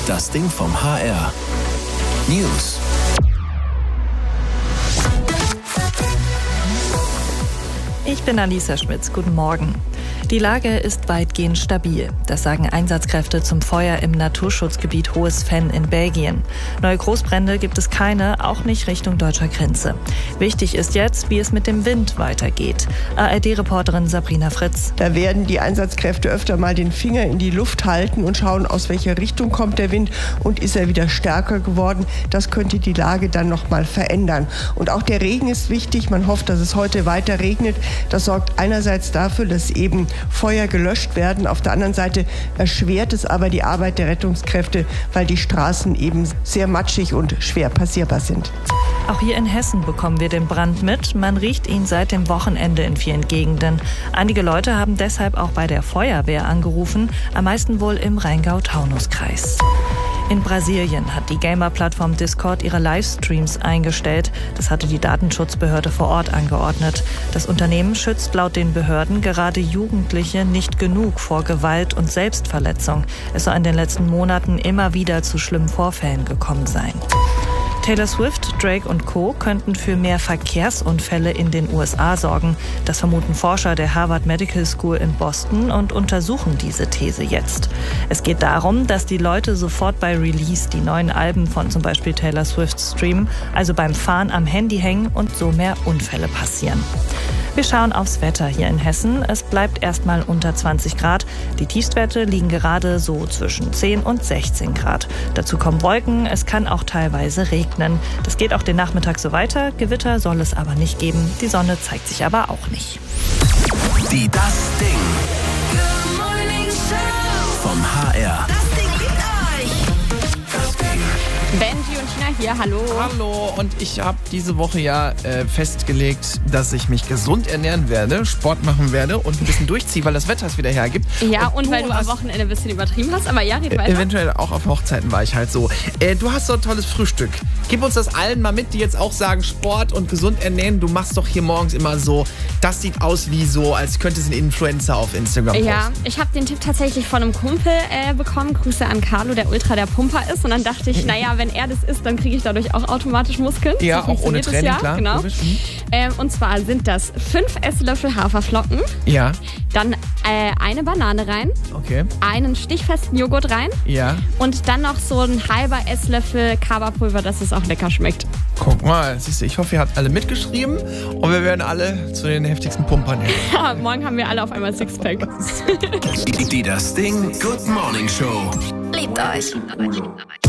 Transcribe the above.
Das Ding vom HR. News. Ich bin Alisa Schmitz. Guten Morgen. Die Lage ist weitgehend stabil. Das sagen Einsatzkräfte zum Feuer im Naturschutzgebiet Hohes Venn in Belgien. Neue Großbrände gibt es keine, auch nicht Richtung deutscher Grenze. Wichtig ist jetzt, wie es mit dem Wind weitergeht. ARD-Reporterin Sabrina Fritz. Da werden die Einsatzkräfte öfter mal den Finger in die Luft halten und schauen, aus welcher Richtung kommt der Wind und ist er wieder stärker geworden. Das könnte die Lage dann noch mal verändern. Und auch der Regen ist wichtig. Man hofft, dass es heute weiter regnet. Das sorgt einerseits dafür, dass eben Feuer gelöscht werden. Auf der anderen Seite erschwert es aber die Arbeit der Rettungskräfte, weil die Straßen eben sehr matschig und schwer passierbar sind. Auch hier in Hessen bekommen wir den Brand mit. Man riecht ihn seit dem Wochenende in vielen Gegenden. Einige Leute haben deshalb auch bei der Feuerwehr angerufen, am meisten wohl im Rheingau-Taunus-Kreis. In Brasilien hat die Gamer-Plattform Discord ihre Livestreams eingestellt. Das hatte die Datenschutzbehörde vor Ort angeordnet. Das Unternehmen schützt laut den Behörden gerade Jugendliche nicht genug vor Gewalt und Selbstverletzung. Es soll in den letzten Monaten immer wieder zu schlimmen Vorfällen gekommen sein. Taylor Swift, Drake und Co. könnten für mehr Verkehrsunfälle in den USA sorgen. Das vermuten Forscher der Harvard Medical School in Boston und untersuchen diese These jetzt. Es geht darum, dass die Leute sofort bei Release die neuen Alben von zum Beispiel Taylor Swift streamen, also beim Fahren am Handy hängen und so mehr Unfälle passieren. Wir schauen aufs Wetter hier in Hessen. Es bleibt erstmal unter 20 Grad. Die Tiefstwerte liegen gerade so zwischen 10 und 16 Grad. Dazu kommen Wolken, es kann auch teilweise regnen. Das geht auch den Nachmittag so weiter. Gewitter soll es aber nicht geben. Die Sonne zeigt sich aber auch nicht. Die Das Ding. Good Morning Show. Vom HR. Das Ding liebt euch. Das Ding. Benji und Tina hier, hallo. Hallo, und ich habe diese Woche ja festgelegt, dass ich mich gesund ernähren werde, Sport machen werde und ein bisschen durchziehe, weil das Wetter es wieder hergibt. Ja, und weil du am Wochenende ein bisschen übertrieben hast, aber ja, red weiter. Eventuell auch auf Hochzeiten war ich halt so. Du hast so ein tolles Frühstück. Gib uns das allen mal mit, die jetzt auch sagen, Sport und gesund ernähren. Du machst doch hier morgens immer so, das sieht aus wie so, als könnte es ein Influencer auf Instagram posten. Ja, ich habe den Tipp tatsächlich von einem Kumpel bekommen. Grüße an Carlo, der ultra der Pumper ist. Und dann dachte ich, naja, wenn er das isst, dann kriege ich dadurch auch automatisch Muskeln. Ja, so auch ohne Training, ja, klar. Genau. Logisch. Und zwar sind das 5 Esslöffel Haferflocken, Ja, dann eine Banane rein, okay. einen stichfesten Joghurt rein Ja, und dann noch so ein halber Esslöffel Kaba-Pulver, dass es auch lecker schmeckt. guck mal. Siehst du, ich hoffe, ihr habt alle mitgeschrieben und wir werden alle zu den heftigsten Pumpern hier. Ja, morgen haben wir alle auf einmal Sixpack. Die Das Ding. Good Morning Show. Liebt euch.